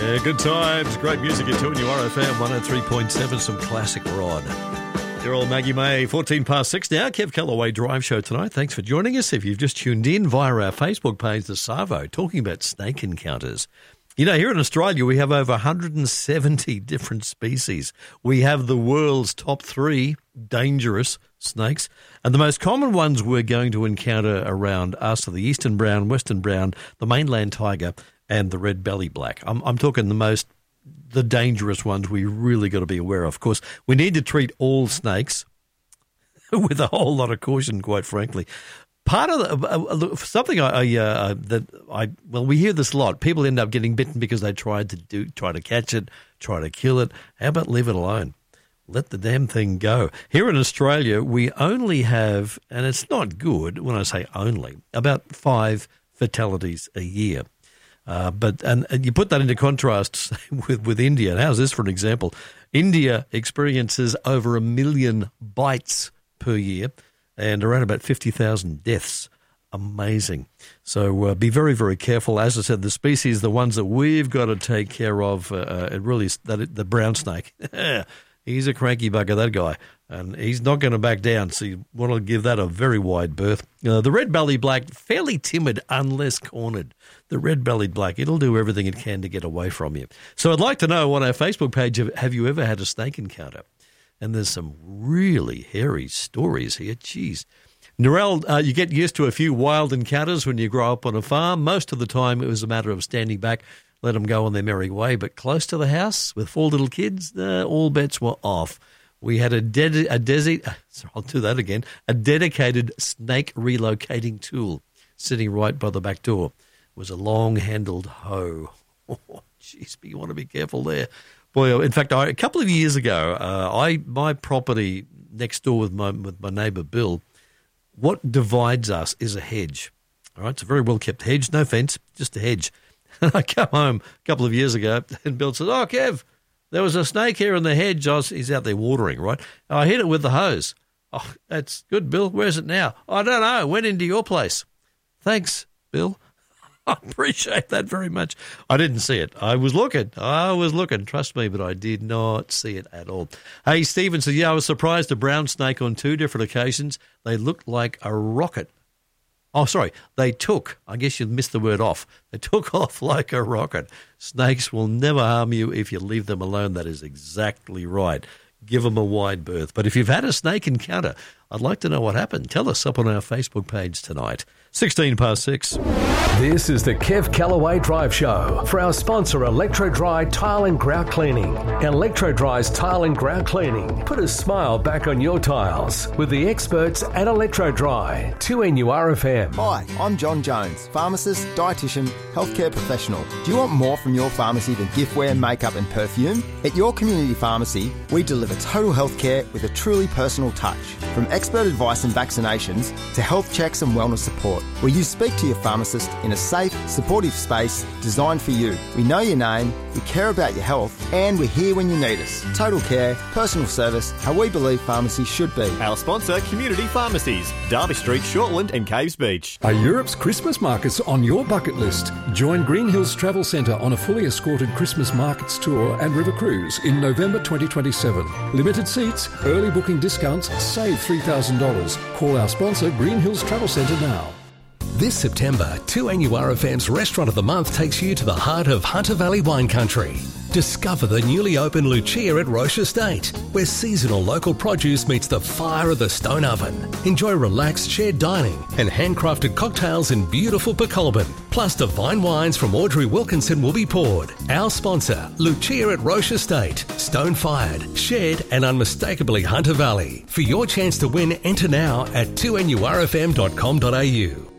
Yeah, good times. Great music at 2 and you RFM 103.7, some classic Rod. Dear old Maggie May, 14 past 6 now. Kev Callaway Drive Show tonight. Thanks for joining us. If you've just tuned in via our Facebook page, The Savo, talking about snake encounters. You know, here in Australia, we have over 170 different species. We have the world's top 3 dangerous snakes. And the most common ones we're going to encounter around us are the eastern brown, western brown, the mainland tiger, and the red belly black. I'm talking the dangerous ones we really got to be aware of. Of course, we need to treat all snakes with a whole lot of caution, quite frankly. Part of something we hear this a lot. People end up getting bitten because they try to catch it, try to kill it. How about leave it alone? Let the damn thing go. Here in Australia, we only have, and it's not good when I say only, about 5 fatalities a year. But you put that into contrast with India. And how's this for an example? India experiences over 1 million bites per year and around about 50,000 deaths. Amazing. So be very, very careful. As I said, the species, the ones that we've got to take care of, the brown snake. He's a cranky bugger, that guy, and he's not going to back down, so you want to give that a very wide berth. The red-bellied black, fairly timid unless cornered. The red-bellied black, it'll do everything it can to get away from you. So I'd like to know on our Facebook page, have you ever had a snake encounter? And there's some really hairy stories here. Jeez. Narelle, you get used to a few wild encounters when you grow up on a farm. Most of the time it was a matter of standing back, let them go on their merry way. But close to the house with 4 little kids, all bets were off. We had a dedicated snake relocating tool sitting right by the back door. It was a long-handled hoe. Oh, jeez, but you want to be careful there. Boy, in fact, a couple of years ago, my property next door with my neighbour Bill, what divides us is a hedge. All right, it's a very well-kept hedge, no fence, just a hedge. And I come home a couple of years ago, and Bill says, "Oh, Kev, there was a snake here in the hedge." He's out there watering, right? I hit it with the hose. "Oh, that's good, Bill. Where's it now?" "I don't know. It went into your place." "Thanks, Bill. I appreciate that very much." I didn't see it. I was looking, trust me, but I did not see it at all. Hey, Stephen says, I was surprised a brown snake on 2 different occasions. They looked like a rocket. Oh, sorry, they took, I guess you missed the word off. They took off like a rocket. Snakes will never harm you if you leave them alone. That is exactly right. Give them a wide berth. But if you've had a snake encounter, I'd like to know what happened. Tell us up on our Facebook page tonight. 16 past 6. This is the Kev Callaway Drive Show for our sponsor, Electro Dry Tile and Grout Cleaning. Electro Dry's Tile and Grout Cleaning. Put a smile back on your tiles with the experts at Electro Dry. 2NURFM. Hi, I'm John Jones, pharmacist, dietitian, healthcare professional. Do you want more from your pharmacy than giftware, makeup and perfume? At your community pharmacy, we deliver total healthcare with a truly personal touch. From expert advice and vaccinations to health checks and wellness support, where you speak to your pharmacist in a safe, supportive space designed for you. We know your name, we care about your health, and we're here when you need us. Total care, personal service, how we believe pharmacy should be. Our sponsor, Community Pharmacies, Derby Street, Shortland and Caves Beach. Are Europe's Christmas markets on your bucket list? Join Green Hills Travel Centre on a fully escorted Christmas markets tour and river cruise in November 2027. Limited seats, early booking discounts, save $3,000. Call our sponsor, Green Hills Travel Centre now. This September, 2NURFM's Restaurant of the Month takes you to the heart of Hunter Valley wine country. Discover the newly opened Lucia at Roche Estate, where seasonal local produce meets the fire of the stone oven. Enjoy relaxed shared dining and handcrafted cocktails in beautiful Pecolbin. Plus divine wines from Audrey Wilkinson will be poured. Our sponsor, Lucia at Roche Estate. Stone-fired, shared and unmistakably Hunter Valley. For your chance to win, enter now at 2NURFM.com.au.